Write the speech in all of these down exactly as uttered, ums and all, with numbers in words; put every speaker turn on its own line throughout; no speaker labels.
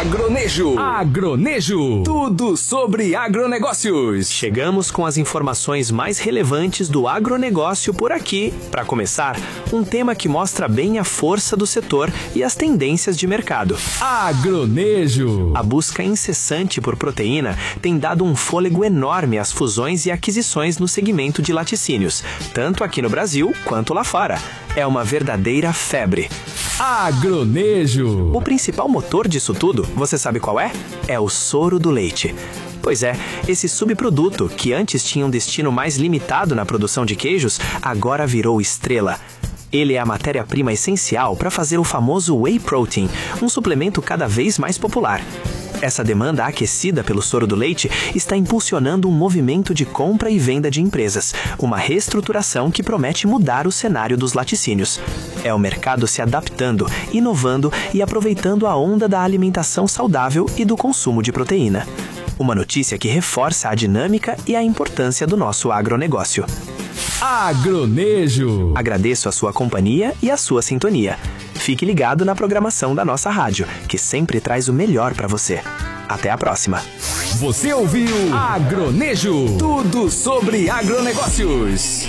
Agronejo. Agronejo. Tudo sobre agronegócios.
Chegamos com as informações mais relevantes do agronegócio por aqui. Para começar, um tema que mostra bem a força do setor e as tendências de mercado.
Agronejo.
A busca incessante por proteína tem dado um fôlego enorme às fusões e aquisições no segmento de laticínios, tanto aqui no Brasil quanto lá fora. É uma verdadeira febre.
Agronejo.
O principal motor disso tudo, você sabe qual é? É o soro do leite. Pois é, esse subproduto, que antes tinha um destino mais limitado na produção de queijos, agora virou estrela. Ele é a matéria-prima essencial para fazer o famoso whey protein, um suplemento cada vez mais popular. Essa demanda aquecida pelo soro do leite está impulsionando um movimento de compra e venda de empresas, uma reestruturação que promete mudar o cenário dos laticínios. É o mercado se adaptando, inovando e aproveitando a onda da alimentação saudável e do consumo de proteína. Uma notícia que reforça a dinâmica e a importância do nosso agronegócio.
Agronejo.
Agradeço a sua companhia e a sua sintonia. Fique ligado na programação da nossa rádio, que sempre traz o melhor para você. Até a próxima.
Você ouviu Agronejo. Tudo sobre agronegócios.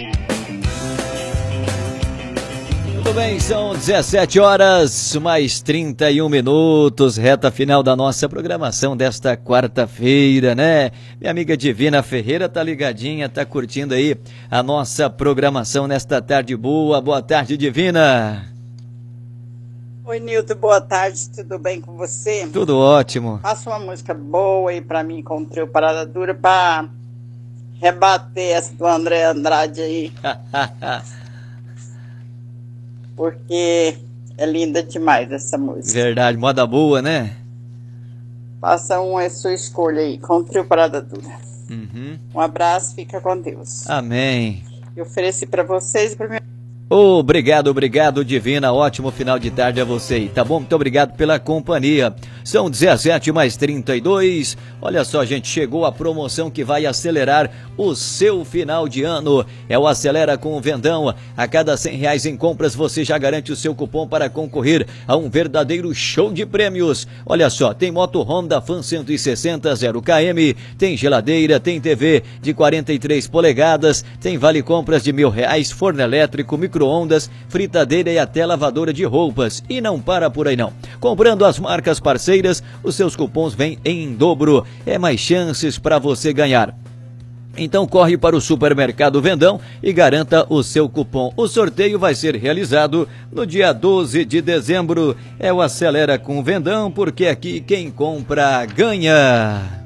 Muito bem, são dezessete horas, mais trinta e um minutos, reta final da nossa programação desta quarta-feira, né? Minha amiga Divina Ferreira tá ligadinha, tá curtindo aí a nossa programação nesta tarde boa. Boa tarde, Divina.
Oi, Nilton, boa tarde, tudo bem com você?
Tudo ótimo.
Faça uma música boa aí pra mim com o trio Parada Dura pra rebater essa do André Andrade aí. Porque é linda demais essa música.
Verdade, moda boa, né?
Faça uma é sua escolha aí, com o trio Parada Dura.
Uhum.
Um abraço, fica com Deus.
Amém.
Eu ofereci pra vocês e pra mim.
Obrigado, obrigado, Divina. Ótimo final de tarde a você aí, tá bom? Muito obrigado pela companhia. São dezessete mais trinta e dois. Olha só, gente, chegou a promoção que vai acelerar o seu final de ano. É o Acelera com o Vendão. A cada cem reais em compras, você já garante o seu cupom para concorrer a um verdadeiro show de prêmios. Olha só, tem moto Honda Fan cento e sessenta zero quilômetros, tem geladeira, tem T V de quarenta e três polegadas, tem vale compras de mil reais, forno elétrico, micro-ondas, fritadeira e até lavadora de roupas. E não para por aí não. Comprando as marcas parceiras, os seus cupons vêm em dobro. É mais chances para você ganhar. Então corre para o Supermercado Vendão e garanta o seu cupom. O sorteio vai ser realizado no dia doze de dezembro. É o Acelera com o Vendão, porque aqui quem compra ganha.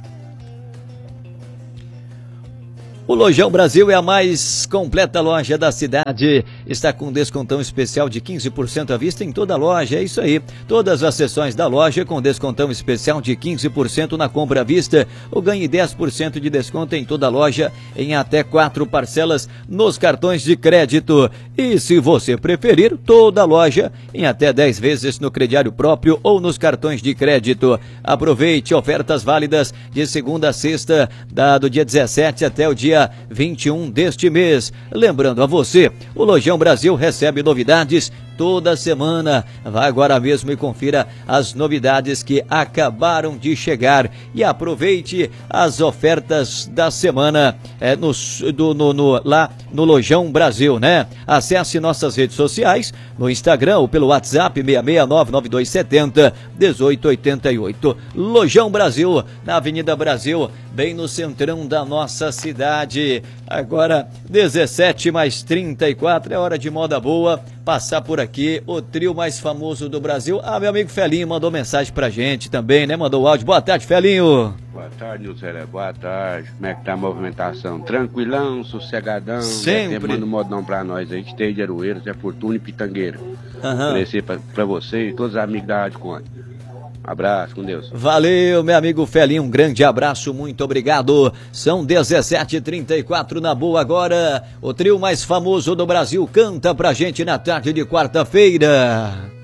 O Lojão Brasil é a mais completa loja da cidade. Está com descontão especial de quinze por cento à vista em toda a loja. É isso aí. Todas as seções da loja com descontão especial de quinze por cento na compra à vista. Ou ganhe dez por cento de desconto em toda a loja em até quatro parcelas nos cartões de crédito. E se você preferir, toda a loja em até dez vezes no crediário próprio ou nos cartões de crédito. Aproveite ofertas válidas de segunda a sexta, do dia dezessete até o dia vinte e um deste mês. Lembrando a você, o Lojão Brasil recebe novidades toda semana. Vá agora mesmo e confira as novidades que acabaram de chegar e aproveite as ofertas da semana é, no, do, no, no, lá no Lojão Brasil, né? Acesse nossas redes sociais, no Instagram ou pelo WhatsApp seis seis nove nove dois sete zero um oito oito oito. Lojão Brasil, na Avenida Brasil, bem no centrão da nossa cidade. Agora, dezessete mais trinta e quatro, é hora de moda boa. Passar por aqui, o trio mais famoso do Brasil. Ah, meu amigo Felinho mandou mensagem pra gente também, né? Mandou áudio. Boa tarde, Felinho.
Boa tarde, Lucélia. Boa tarde. Como é que tá a movimentação? Tranquilão, sossegadão.
Sempre.
Manda um modão pra nós aí, Esteio de Aroeiro, Zé Fortuna e Pitangueira.
Aham.
Oferecer pra, pra você e todos os amigos da Rádio Conte. Abraço, com Deus.
Valeu, meu amigo Felinho, um grande abraço, muito obrigado. São dezessete e trinta e quatro na boa agora. O trio mais famoso do Brasil canta pra gente na tarde de quarta-feira.